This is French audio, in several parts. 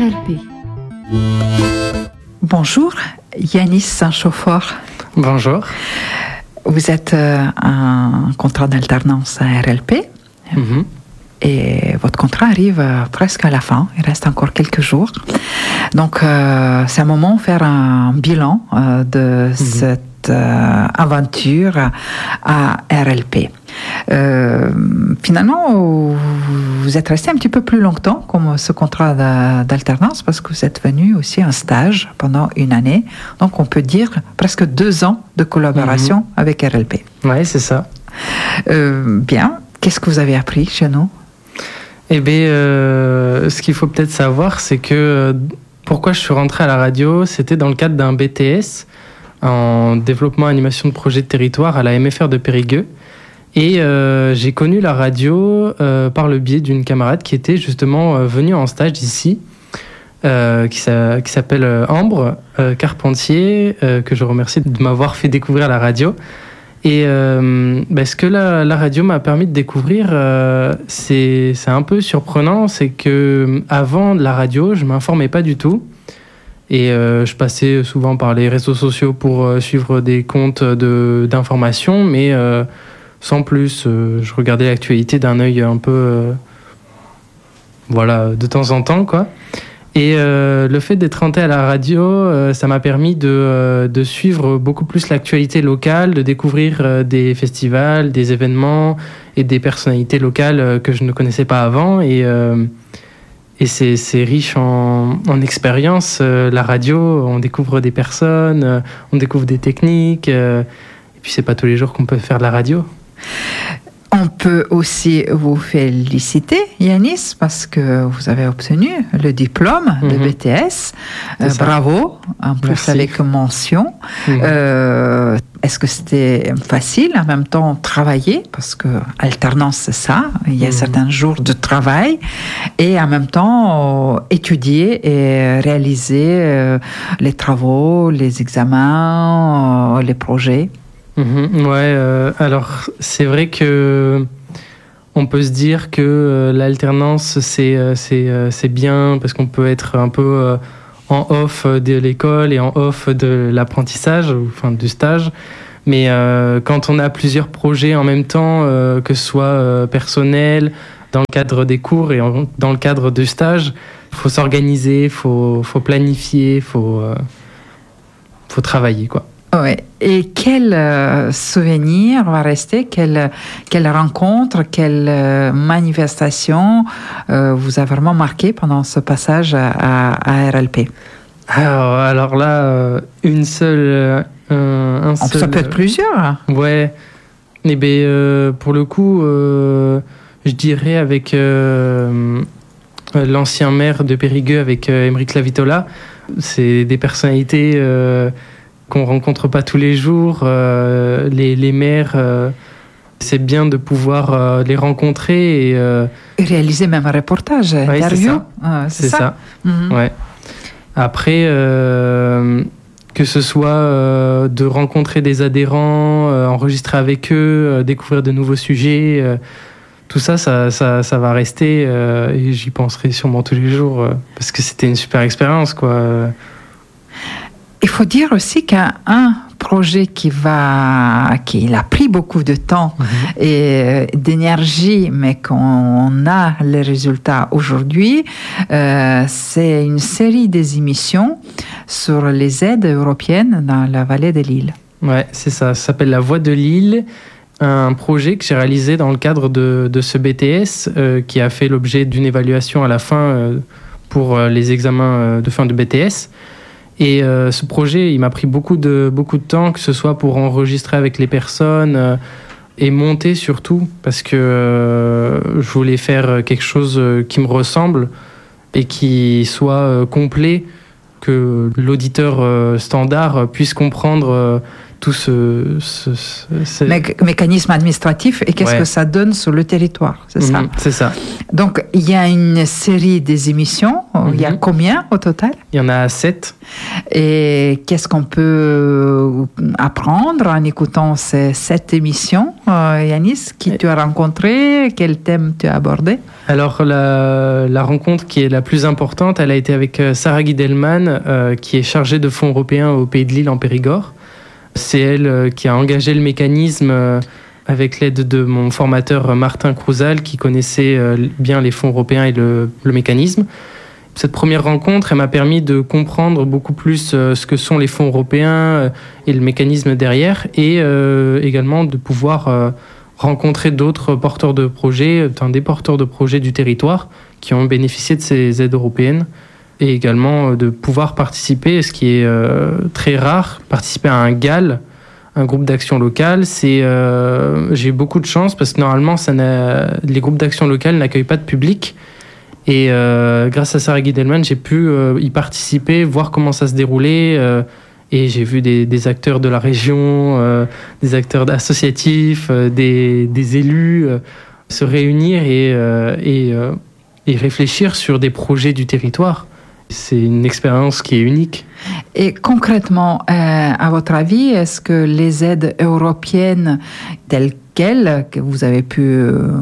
RLP. Bonjour, Yanis Saint-Chauffour. Bonjour. Vous êtes un contrat d'alternance à RLP. Et votre contrat arrive presque à la fin. Il reste encore quelques jours. Donc, c'est un moment de faire un bilan de cette aventure à RLP. Finalement, vous êtes resté un petit peu plus longtemps comme ce contrat d'alternance parce que vous êtes venu aussi en stage pendant une année. Donc, on peut dire presque 2 ans de collaboration avec RLP. Oui, c'est ça. Bien. Qu'est-ce que vous avez appris chez nous? Eh bien, ce qu'il faut peut-être savoir, c'est que pourquoi je suis rentré à la radio, c'était dans le cadre d'un BTS en développement animation de projet de territoire à la MFR de Périgueux. Et j'ai connu la radio par le biais d'une camarade qui était justement venue en stage ici, qui s'appelle Ambre Carpentier, que je remercie de m'avoir fait découvrir la radio. Et ce que la radio m'a permis de découvrir, c'est un peu surprenant, c'est que avant la radio, je m'informais pas du tout. Et je passais souvent par les réseaux sociaux pour suivre des comptes d'information, mais sans plus. Je regardais l'actualité d'un œil un peu, de temps en temps, quoi. Et le fait d'être rentré à la radio, ça m'a permis de suivre beaucoup plus l'actualité locale, de découvrir des festivals, des événements et des personnalités locales que je ne connaissais pas avant. Et c'est riche en expérience. La radio, on découvre des personnes, on découvre des techniques. Et puis, c'est pas tous les jours qu'on peut faire de la radio. On peut aussi vous féliciter, Yanis, parce que vous avez obtenu le diplôme de BTS. Bravo, en plus Merci. avec mention. Est-ce que c'était facile en même temps travailler? Parce que alternance, c'est ça. Il y a certains jours de travail et en même temps étudier et réaliser les travaux, les examens, les projets. Alors c'est vrai que on peut se dire que l'alternance c'est bien parce qu'on peut être un peu en off de l'école et en off de l'apprentissage, enfin du stage. Mais quand on a plusieurs projets en même temps, que ce soit personnel, dans le cadre des cours et dans le cadre du stage, faut s'organiser, faut planifier, faut travailler, quoi. Ouais. Et quel souvenir va rester, quelle rencontre, quelle manifestation vous a vraiment marqué pendant ce passage à RLP? Alors là, une seule... Ça peut être plusieurs. Ouais. Mais pour le coup, je dirais avec l'ancien maire de Périgueux, avec Aymeric Lavitola. C'est des personnalités... qu'on rencontre pas tous les jours, les maires, c'est bien de pouvoir les rencontrer et réaliser même un reportage, interview. C'est ça. Ouais. Après, que ce soit de rencontrer des adhérents, enregistrer avec eux, découvrir de nouveaux sujets, tout ça va rester et j'y penserai sûrement tous les jours parce que c'était une super expérience, quoi. Il faut dire aussi qu'un projet qui a pris beaucoup de temps et d'énergie, mais qu'on a les résultats aujourd'hui, c'est une série des émissions sur les aides européennes dans la vallée de l'Ille. Ouais, c'est ça. Ça s'appelle La Voix de l'Ille, un projet que j'ai réalisé dans le cadre de ce BTS qui a fait l'objet d'une évaluation à la fin pour les examens de fin de BTS. Et ce projet, il m'a pris beaucoup de temps, que ce soit pour enregistrer avec les personnes et monter surtout, parce que je voulais faire quelque chose qui me ressemble et qui soit complet, que l'auditeur standard puisse comprendre tout ce mécanisme administratif et qu'est-ce que ça donne sur le territoire, c'est ça? C'est ça. Donc, il y a une série des émissions. Il y a combien au total? Il y en a 7. Et qu'est-ce qu'on peut apprendre en écoutant ces 7 émissions, Yanis? Qui tu as rencontré? Quel thème tu as abordé? Alors, la rencontre qui est la plus importante, elle a été avec Sarah Guidelman, qui est chargée de fonds européens au Pays de Lille en Périgord. C'est elle qui a engagé le mécanisme avec l'aide de mon formateur Martin Crouzal, qui connaissait bien les fonds européens et le mécanisme. Cette première rencontre, elle m'a permis de comprendre beaucoup plus ce que sont les fonds européens et le mécanisme derrière, et également de pouvoir rencontrer d'autres porteurs de projets, des porteurs de projets du territoire qui ont bénéficié de ces aides européennes, et également de pouvoir participer, ce qui est très rare, participer à un GAL, un groupe d'action locale. J'ai eu beaucoup de chance parce que normalement, les groupes d'action locale n'accueillent pas de public. Et grâce à Sarah Guidelman, j'ai pu y participer, voir comment ça se déroulait. Et j'ai vu des acteurs de la région, des acteurs associatifs, des élus se réunir et réfléchir sur des projets du territoire. C'est une expérience qui est unique. Et concrètement, à votre avis, est-ce que les aides européennes telles quelles que vous avez pu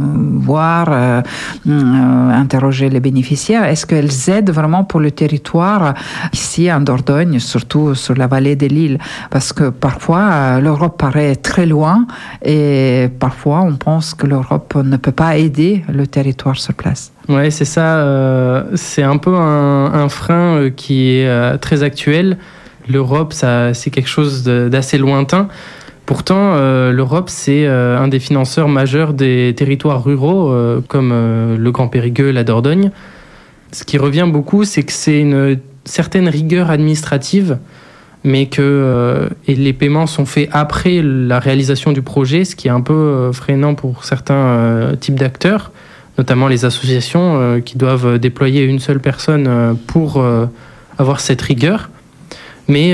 voir, interroger les bénéficiaires, est-ce qu'elles aident vraiment pour le territoire ici en Dordogne, surtout sur la vallée de l'île? Parce que parfois, l'Europe paraît très loin et parfois, on pense que l'Europe ne peut pas aider le territoire sur place. Oui, c'est ça. C'est un peu un frein qui est très actuel. L'Europe, c'est quelque chose d'assez lointain. Pourtant, l'Europe, c'est un des financeurs majeurs des territoires ruraux, comme le Grand Périgueux, la Dordogne. Ce qui revient beaucoup, c'est que c'est une certaine rigueur administrative, mais que les paiements sont faits après la réalisation du projet, ce qui est un peu freinant pour certains types d'acteurs, notamment les associations qui doivent déployer une seule personne pour avoir cette rigueur. Mais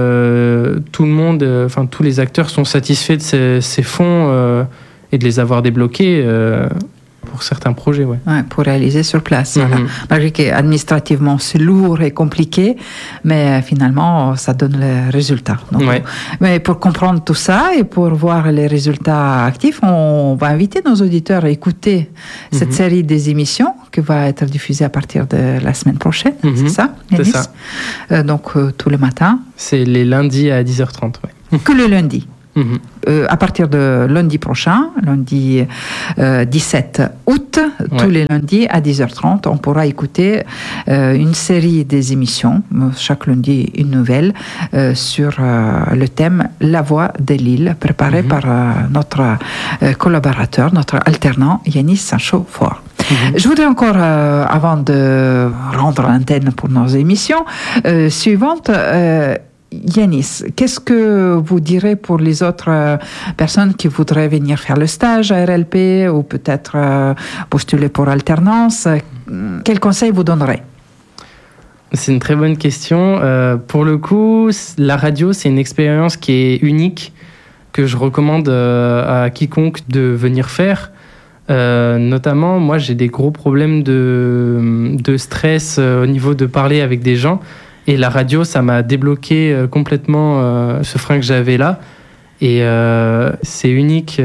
tout le monde, tous les acteurs sont satisfaits de ces fonds et de les avoir débloqués pour certains projets. Ouais, pour réaliser sur place. Voilà. Malgré qu'administrativement, c'est lourd et compliqué, mais finalement, ça donne le résultat. Donc, mais pour comprendre tout ça et pour voir les résultats actifs, on va inviter nos auditeurs à écouter cette série des émissions qui va être diffusée à partir de la semaine prochaine. C'est ça, Yanis? C'est ça. Donc, tous les matins. C'est les lundis à 10h30. Ouais. Que le lundi. À partir de lundi prochain, lundi 17 août, tous les lundis à 10h30, on pourra écouter une série des émissions, chaque lundi une nouvelle, sur le thème La Voix de l'île, préparée par notre collaborateur, notre alternant, Yanis Sancho-Fort. Je voudrais encore, avant de rendre l'antenne pour nos émissions suivantes, Yanis, qu'est-ce que vous direz pour les autres personnes qui voudraient venir faire le stage à RLP ou peut-être postuler pour alternance? Quels conseils vous donnerez? C'est une très bonne question. Pour le coup, la radio, c'est une expérience qui est unique, que je recommande à quiconque de venir faire. Notamment, moi, j'ai des gros problèmes de stress au niveau de parler avec des gens. Et la radio, ça m'a débloqué complètement ce frein que j'avais là. Et c'est unique.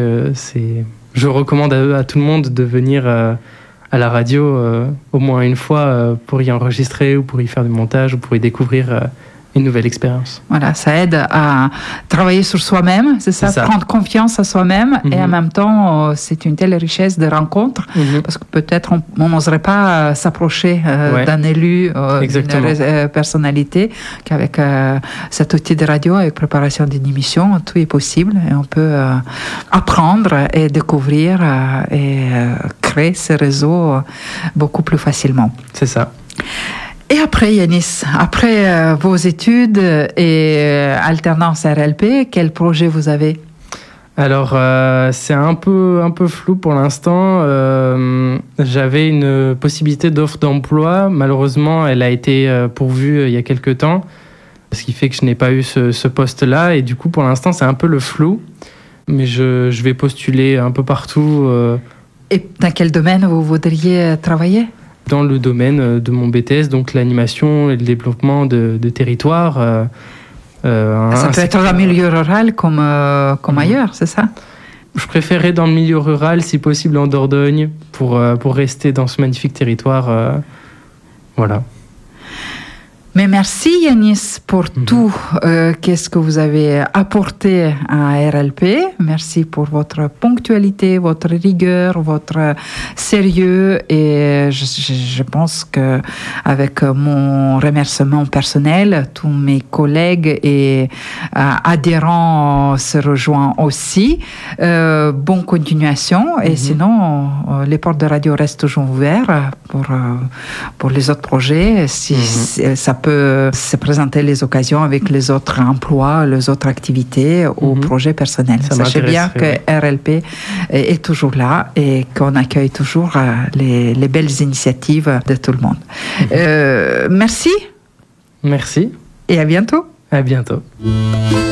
Je recommande à tout le monde de venir à la radio au moins une fois pour y enregistrer ou pour y faire du montage ou pour y découvrir une nouvelle expérience. Voilà, ça aide à travailler sur soi-même, c'est ça, prendre confiance à soi-même et en même temps, c'est une telle richesse de rencontres parce que peut-être on n'oserait pas s'approcher d'un élu, d'une personnalité qu'avec cet outil de radio, avec préparation d'une émission, tout est possible et on peut apprendre et découvrir et créer ces réseaux beaucoup plus facilement. C'est ça. Et après, Yanis, après vos études et alternance RLP, quel projet vous avez? Alors, c'est un peu flou pour l'instant. J'avais une possibilité d'offre d'emploi. Malheureusement, elle a été pourvue il y a quelques temps. Ce qui fait que je n'ai pas eu ce poste-là. Et du coup, pour l'instant, c'est un peu le flou. Mais je vais postuler un peu partout. Et dans quel domaine vous voudriez travailler ? Dans le domaine de mon BTS, donc l'animation et le développement de territoires. Ça peut être dans le milieu rural comme ailleurs, c'est ça ? Je préférerais dans le milieu rural, si possible en Dordogne, pour rester dans ce magnifique territoire. Voilà. Mais merci Yanis pour tout qu'est-ce que vous avez apporté à RLP. Merci pour votre ponctualité, votre rigueur, votre sérieux. Et je pense que avec mon remerciement personnel, tous mes collègues et adhérents se rejoignent aussi. Bonne continuation. Et sinon, les portes de radio restent toujours ouvertes pour les autres projets. Si ça peut se présenter les occasions avec les autres emplois, les autres activités ou projets personnels. Sachez bien que RLP est toujours là et qu'on accueille toujours les belles initiatives de tout le monde. Merci. Merci. Et à bientôt. À bientôt.